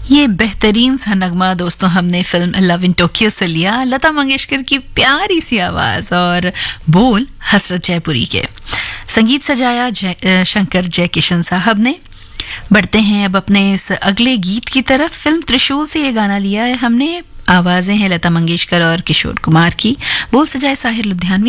ये बेहतरीन सा नगमा दोस्तों हमने फिल्म लव इन टोक्यो से लिया। लता मंगेशकर की प्यारी सी आवाज और बोल हसरत जयपुरी के। संगीत सजाया शंकर जयकिशन साहब ने। बढ़ते हैं अब अपने इस अगले गीत की तरफ। फिल्म त्रिशूल से ये गाना लिया है हमने। आवाजें हैं लता मंगेशकर और किशोर कुमार की। बोल सजाए साहिर लुधियानवी